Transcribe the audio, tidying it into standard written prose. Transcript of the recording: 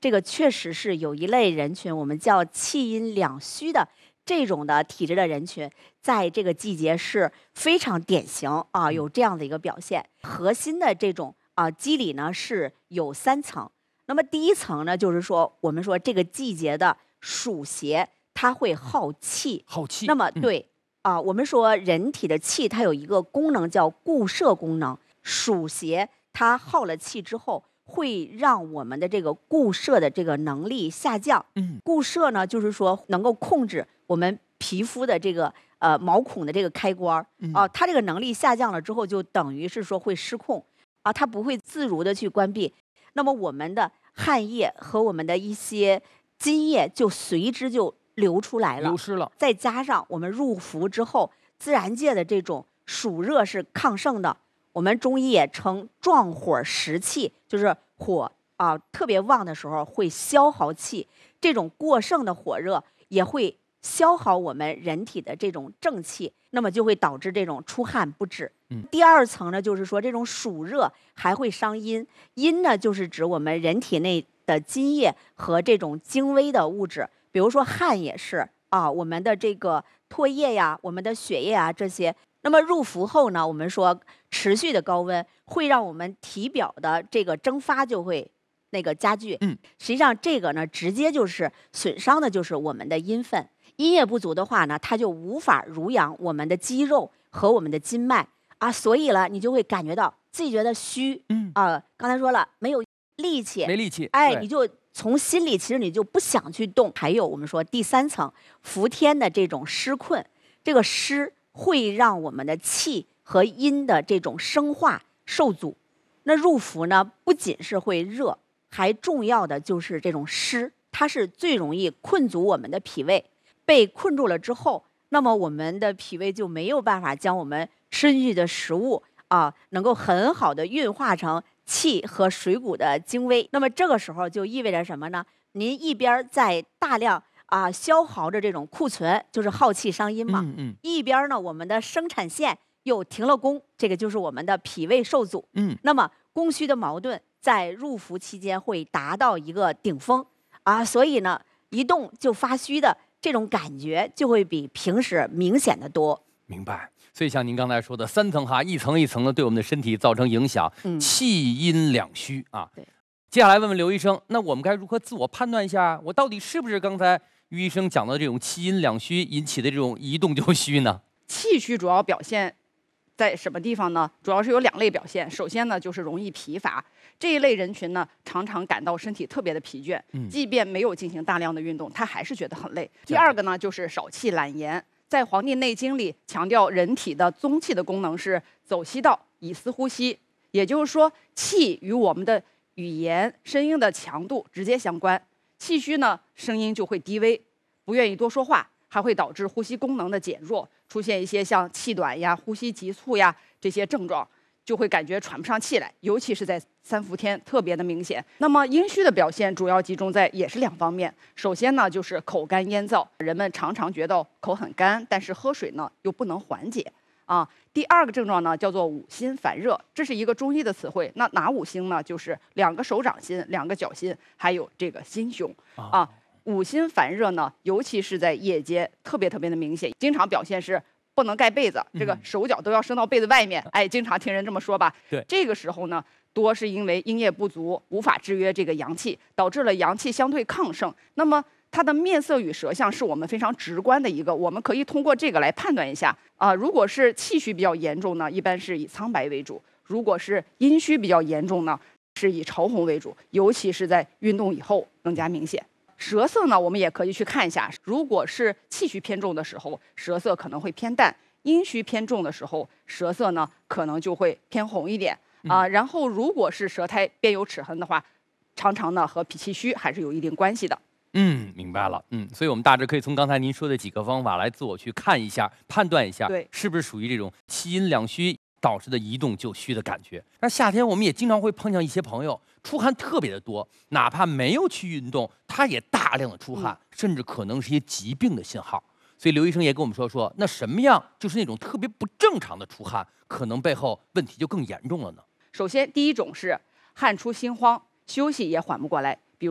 这个确实是有一类人群，我们叫气阴两虚的这种的体质的人群，在这个季节是非常典型啊，有这样的一个表现。核心的这种机理呢是有3层。那么第一层呢，就是说我们说这个季节的暑邪，它会耗气。 耗气。 那么对我们说人体的气，它有一个功能叫固摄功能。暑邪它耗了气之后，会让我们的这个固摄的这个能力下降。固摄呢，就是说能够控制我们皮肤的这个毛孔的这个开关它这个能力下降了之后，就等于是说会失控它不会自如的去关闭。那么我们的汗液和我们的一些津液就随之就流出来了， 流失了。 再加上我们入伏之后，自然界的这种暑热是亢盛的，我们中医也称壮火食气，就是火特别旺的时候会消耗气，这种过剩的火热也会消耗我们人体的这种正气，那么就会导致这种出汗不止。第2层呢，就是说这种暑热还会伤阴，阴呢就是指我们人体内的津液和这种精微的物质，比如说汗也是我们的这个唾液呀，我们的血液这些。那么入伏后呢，我们说持续的高温会让我们体表的这个蒸发就会加剧。实际上这个呢，直接就是损伤的就是我们的阴分。阴液不足的话呢，它就无法濡养我们的肌肉和我们的筋脉所以了，你就会感觉到自己觉得虚。刚才说了没有力气， 没力气。 你就从心里其实你就不想去动。还有我们说第3层伏天的这种湿困，这个湿会让我们的气和阴的这种生化受阻。那入伏呢，不仅是会热，还重要的就是这种湿，它是最容易困阻我们的脾胃。被困住了之后，那么我们的脾胃就没有办法将我们吃进去的食物能够很好的运化成气和水谷的精微。那么这个时候就意味着什么呢？您一边在大量消耗着这种库存，就是耗气伤阴嘛。一边呢，我们的生产线又停了工，这个就是我们的脾胃受阻。那么供需的矛盾在入伏期间会达到一个顶峰所以呢，一动就发虚的这种感觉就会比平时明显的多。 明白。所以像您刚才说的3层一层一层的对我们的身体造成影响，气阴两虚对。 接下来问问刘医生，那我们该如何自我判断一下，我到底是不是刚才于医生讲的这种气阴两虚引起的这种一动就虚呢？ 气虚主要表现在什么地方呢？主要是有2类表现。首先呢，就是容易疲乏，这一类人群呢，常常感到身体特别的疲倦，即便没有进行大量的运动，他还是觉得很累。第2个呢，就是少气懒言。在《黄帝内经》里强调，人体的宗气的功能是走息道，以思呼吸，也就是说，气与我们的语言声音的强度直接相关。气虚呢，声音就会低微，不愿意多说话，还会导致呼吸功能的减弱，出现一些像气短呀、呼吸急促呀这些症状，就会感觉喘不上气来，尤其是在3伏天特别的明显。那么阴虚的表现主要集中在也是2方面。首先呢，就是口干咽燥，人们常常觉得口很干，但是喝水呢又不能缓解第2个症状呢，叫做五心烦热，这是一个中医的词汇。那哪五心呢？就是2个手掌心、2个脚心，还有这个心胸五心烦热呢，尤其是在夜间特别的明显，经常表现是不能盖被子，这个手脚都要伸到被子外面。经常听人这么说吧。 对， 这个时候呢，多是因为阴液不足，无法制约这个阳气，导致了阳气相对亢盛。那么它的面色与舌象是我们非常直观的一个，我们可以通过这个来判断一下如果是气虚比较严重呢，一般是以苍白为主；如果是阴虚比较严重呢，是以潮红为主，尤其是在运动以后更加明显。舌色呢，我们也可以去看一下，如果是气虚偏重的时候，舌色可能会偏淡；阴虚偏重的时候，舌色呢可能就会偏红一点然后如果是舌苔边有齿痕的话，常常呢和脾气虚还是有一定关系的。 明白了。所以我们大致可以从刚才您说的几个方法来自我去看一下、判断一下， 对， 是不是属于这种气阴两虚导致的一动就虚的感觉。那夏天我们也经常会碰见一些朋友出汗特别的多，哪怕没有去运动，他也大量的出汗，甚至可能是一些疾病的信号。所以刘医生也跟我们说，那什么样就是那种特别不正常的出汗，可能背后问题就更严重了呢？ 首先，第一种是汗出心慌，休息也缓不过来，